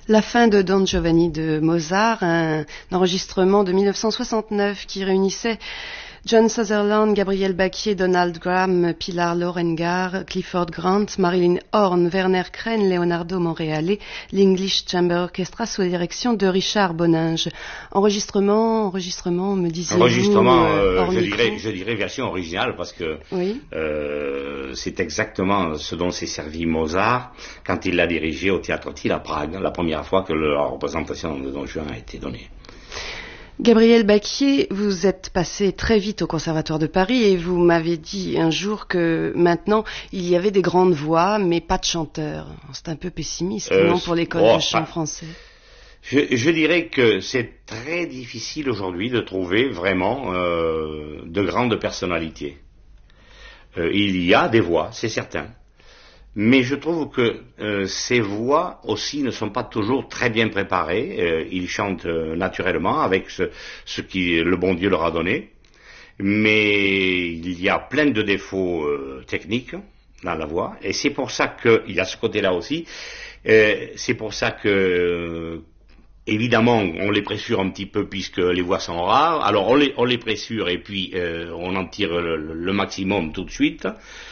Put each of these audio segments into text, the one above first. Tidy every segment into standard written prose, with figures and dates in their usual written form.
La fin de Don Giovanni de Mozart, un enregistrement de 1969 qui réunissait John Sutherland, Gabriel Bacquier, Donald Graham, Pilar Lorengar, Clifford Grant, Marilyn Horne, Werner Kren, Leonardo Monreale, l'English Chamber Orchestra sous la direction de Richard Boninge. Enregistrement, me disiez-vous. Enregistrement, je dirais version originale parce que oui. C'est exactement ce dont s'est servi Mozart quand il l'a dirigé au Théâtre Thiel à Prague, la première fois que la représentation de Don Juan a été donnée. Gabriel Bacquier, vous êtes passé très vite au Conservatoire de Paris et vous m'avez dit un jour que maintenant il y avait des grandes voix mais pas de chanteurs. C'est un peu pessimiste, non, pour l'école de chant français. Je dirais que c'est très difficile aujourd'hui de trouver vraiment de grandes personnalités. Il y a des voix, c'est certain. Mais je trouve que ces voix aussi ne sont pas toujours très bien préparées. Ils chantent naturellement avec ce que le bon Dieu leur a donné. Mais il y a plein de défauts techniques dans la voix. Et c'est pour ça qu'il y a ce côté-là aussi. C'est pour ça que, évidemment, on les pressure un petit peu puisque les voix sont rares. Alors on les pressure et puis on en tire le maximum tout de suite.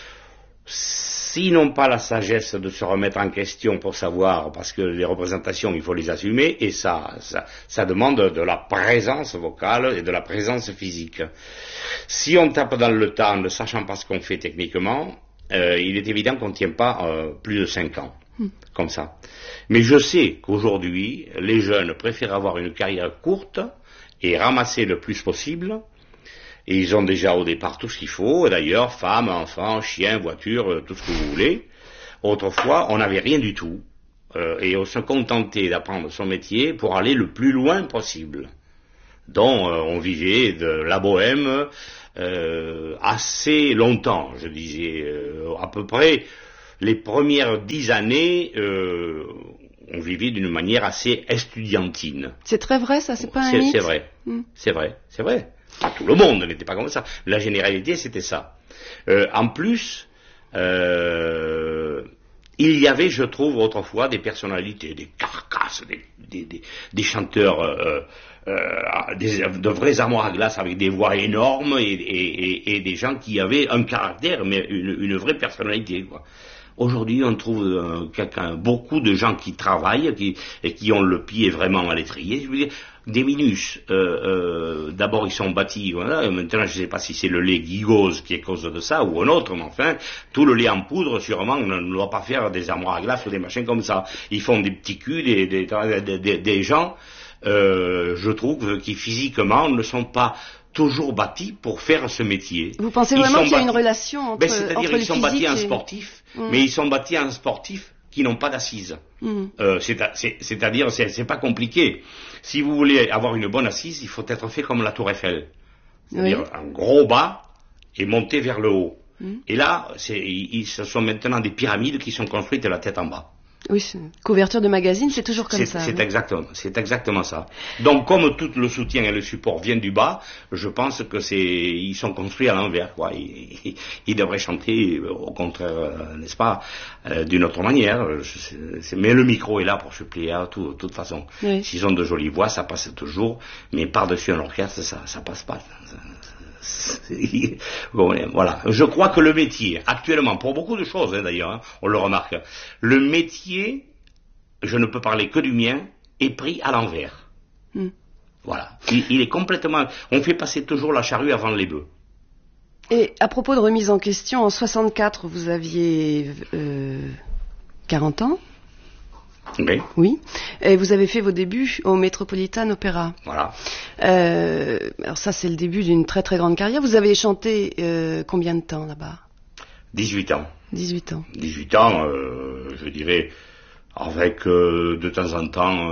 S'ils n'ont pas la sagesse de se remettre en question pour savoir, parce que les représentations, il faut les assumer, et ça demande de la présence vocale et de la présence physique. Si on tape dans le tas en ne sachant pas ce qu'on fait techniquement, il est évident qu'on ne tient pas plus de 5 ans, comme ça. Mais je sais qu'aujourd'hui, les jeunes préfèrent avoir une carrière courte et ramasser le plus possible. Et ils ont déjà au départ tout ce qu'il faut, d'ailleurs, femmes, enfants, chiens, voitures, tout ce que vous voulez. Autrefois, on n'avait rien du tout, et on se contentait d'apprendre son métier pour aller le plus loin possible. Donc, on vivait de la bohème assez longtemps, je disais, à peu près les premières 10 années, on vivait d'une manière assez estudiantine. C'est très vrai, ça, c'est pas un mythe? C'est vrai. Pas tout le monde n'était pas comme ça. La généralité, c'était ça. En plus, il y avait, je trouve, autrefois, des personnalités, des carcasses, des chanteurs, de vrais armoires à glace avec des voix énormes et des gens qui avaient un caractère, mais une vraie personnalité, quoi. Aujourd'hui, on trouve beaucoup de gens qui travaillent et qui ont le pied vraiment à l'étrier. Je veux dire, des minus, d'abord ils sont bâtis, voilà, maintenant je ne sais pas si c'est le lait Gigose qui est cause de ça ou un autre, mais enfin, tout le lait en poudre, sûrement, on ne doit pas faire des armoires à glace ou des machins comme ça. Ils font des petits culs, des gens, je trouve, qui physiquement ne sont pas toujours bâtis pour faire ce métier. Vous pensez vraiment qu'il y a une relation entre, c'est-à-dire entre ils sont bâtis en sportifs, mais ils sont bâtis en sportifs qui n'ont pas d'assises. C'est-à-dire, c'est pas compliqué. Si vous voulez avoir une bonne assise, il faut être fait comme la Tour Eiffel. C'est-à-dire un gros bas et monter vers le haut. Et là, ce sont maintenant des pyramides qui sont construites de la tête en bas. Oui, couverture de magazine, c'est toujours comme ça. C'est exactement ça. Donc, comme tout le soutien et le support viennent du bas, je pense que ils sont construits à l'envers, quoi. Ils devraient chanter, au contraire, n'est-ce pas, d'une autre manière. Mais le micro est là pour suppléer à de toute façon. Oui. S'ils ont de jolies voix, ça passe toujours, mais par-dessus un orchestre, ça passe pas. Bon, voilà. Je crois que le métier, actuellement, pour beaucoup de choses, d'ailleurs, on le remarque, le métier, je ne peux parler que du mien, est pris à l'envers. Voilà. Il est complètement... On fait passer toujours la charrue avant les bœufs. Et à propos de remise en question, en 64, vous aviez 40 ans? Oui. Et vous avez fait vos débuts au Metropolitan Opera. Voilà. Alors ça, c'est le début d'une très très grande carrière. Vous avez chanté combien de temps là-bas? 18 ans. 18 ans. 18 ans, je dirais, avec de temps en temps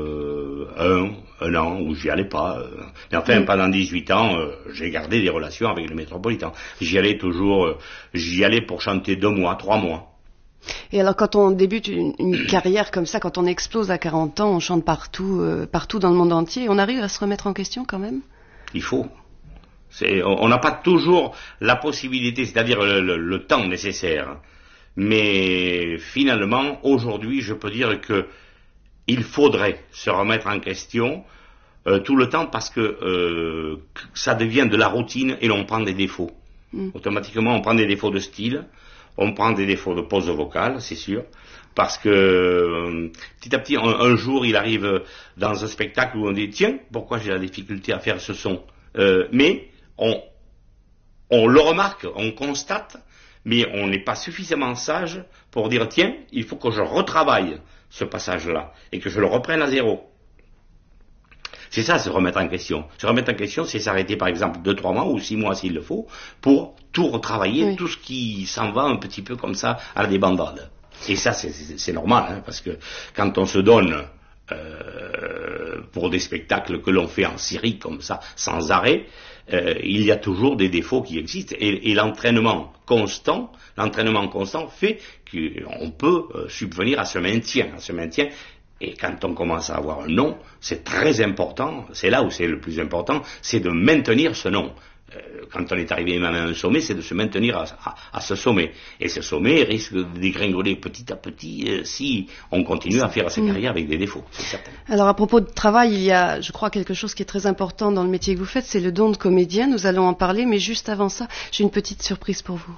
un an où j'y allais pas. Mais enfin, pendant 18 ans, j'ai gardé des relations avec le Metropolitan. J'y allais pour chanter 2 mois, 3 mois. Et alors quand on débute une carrière comme ça, quand on explose à 40 ans, on chante partout dans le monde entier, on arrive à se remettre en question quand même? Il faut. On n'a pas toujours la possibilité, c'est-à-dire le temps nécessaire. Mais finalement, aujourd'hui, je peux dire que il faudrait se remettre en question tout le temps parce que ça devient de la routine et l'on prend des défauts. Automatiquement, on prend des défauts de style, on prend des défauts de pose vocale, c'est sûr, parce que petit à petit, un jour, il arrive dans un spectacle où on dit « Tiens, pourquoi j'ai la difficulté à faire ce son ?» Mais on le remarque, on constate, mais on n'est pas suffisamment sage pour dire « Tiens, il faut que je retravaille ce passage-là et que je le reprenne à zéro. » C'est ça, se remettre en question. Se remettre en question, c'est s'arrêter par exemple 2-3 mois ou 6 mois s'il le faut, pour tout retravailler, tout ce qui s'en va un petit peu comme ça à la débandade. Et ça, c'est normal, hein, parce que quand on se donne pour des spectacles que l'on fait en série comme ça, sans arrêt, il y a toujours des défauts qui existent. Et l'entraînement constant fait qu'on peut subvenir à ce maintien. Et quand on commence à avoir un nom, c'est très important, c'est là où c'est le plus important, c'est de maintenir ce nom. Quand on est arrivé même à un sommet, c'est de se maintenir à ce sommet. Et ce sommet risque de dégringoler petit à petit si on continue à faire sa carrière avec des défauts, c'est certain. Alors à propos de travail, il y a, je crois, quelque chose qui est très important dans le métier que vous faites, c'est le don de comédien. Nous allons en parler, mais juste avant ça, j'ai une petite surprise pour vous.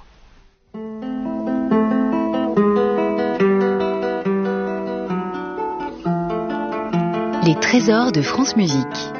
Les trésors de France Musique.